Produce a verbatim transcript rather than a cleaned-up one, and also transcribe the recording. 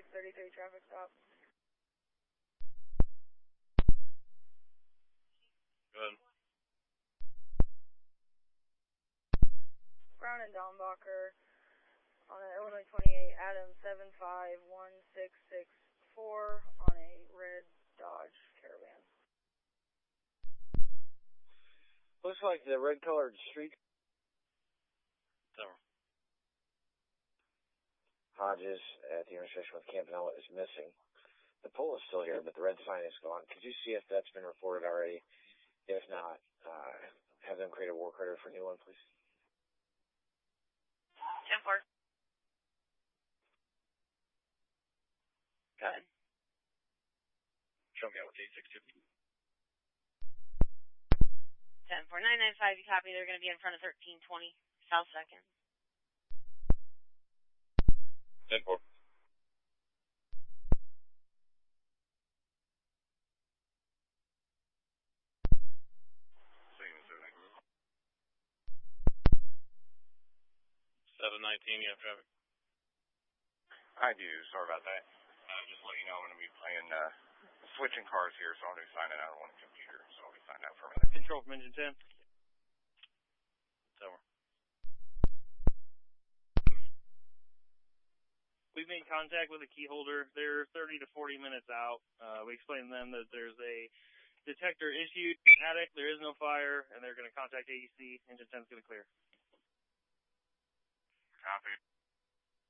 six thirty-three traffic stop. Good. Brown and Dombacher on an Illinois twenty-eight, Adam seven five one six six four on a red Dodge Caravan. Looks like the red-colored street. Tower. Hodges at the intersection with Campanella is missing. The pole is still here, but the red sign is gone. Could you see if that's been reported already? If not, uh, have them create a work order for a new one, please. ten four. Go ahead. Show me out with eight six two. ten four nine nine five, you copy. They're going to be in front of thirteen twenty South second. ten four. seven nineteen, you have traffic? I do. Sorry about that. Uh, just let you know I'm going to be playing, uh, switching cars here, so I'll be signing out on one computer, so I'll be signing out for a minute. Control from engine ten. Tower. We've made contact with the key holder. They're thirty to forty minutes out. Uh, we explained to them that there's a detector issue attic. There is no fire, and they're going to contact A E C. Engine ten's going to clear. Copy.